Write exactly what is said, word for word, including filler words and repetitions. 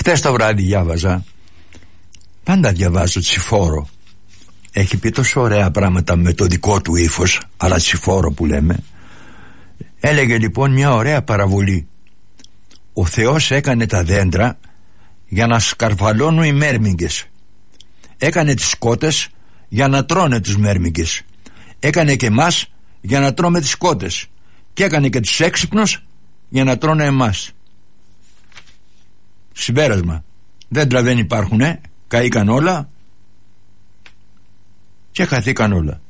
Χτες το βράδυ διάβαζα, πάντα διαβάζω Τσιφόρο, έχει πει τόσο ωραία πράγματα με το δικό του ύφος, αλλά Τσιφόρο που λέμε. Έλεγε λοιπόν μια ωραία παραβολή: ο Θεός έκανε τα δέντρα για να σκαρφαλώνουν οι μέρμηγκες, έκανε τις σκότες για να τρώνε τους μέρμηγκες, έκανε και εμάς για να τρώμε τις σκότες, και έκανε και τους έξυπνους για να τρώνε εμάς. Συμπέρασμα: δέντρα δεν υπάρχουνε, καήκαν όλα και χαθήκαν όλα.